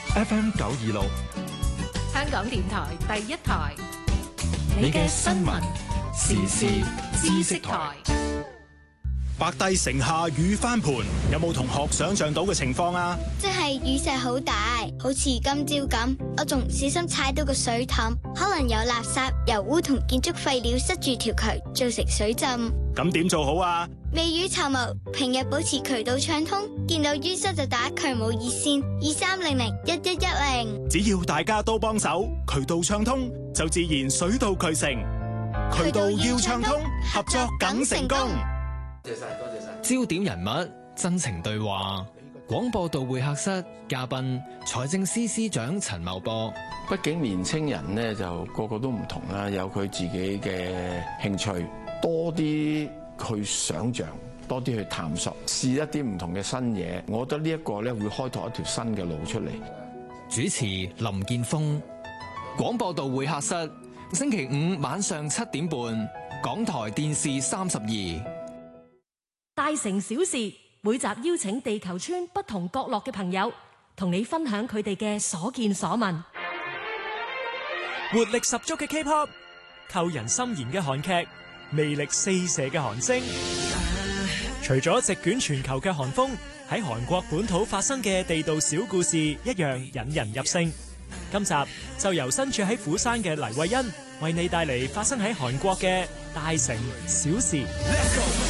FM 926， 香港電台第一台， 你嘅新聞時事知識台。 白帝城下雨翻盤，有冇同學想象到嘅情況啊？ 即係雨勢好大，好似今朝咁，我仲唔小心踩到個水凼，可能有垃圾、油污同建築廢料塞住條渠，造成水浸。 咁點做好啊？ 未雨綢繆，平日保持渠道暢通，見到淤塞就打渠務熱線23001110。 只要大家都幫手，渠道暢通，就自然水到渠成。渠道要暢通，合作梗成功。 多謝晒。 焦點人物，真情對話。廣播道會客室嘉賓，財政司司長陳茂波。 畢竟年青人呢，就個個都唔同啦，有佢自己嘅興趣，多啲去想像，多啲去探索，試一啲唔同嘅新嘢。我覺得呢一個咧會開拓一條新嘅路出嚟。 主持林建峰。廣播道會客室，星期五晚上7點半，港台電視32。 大城小事，每集邀請地球村不同角落嘅朋友，同你分享佢哋嘅所見所聞。 活力十足嘅 K-pop， 扣人心弦嘅韓劇，魅力四射嘅韓星。除咗席捲全球嘅韓風，喺韓國本土發生嘅地道小故事一樣引人入勝。今集就由身處喺釜山嘅黎慧欣為你帶嚟發生喺韓國嘅大城小事。Let's go!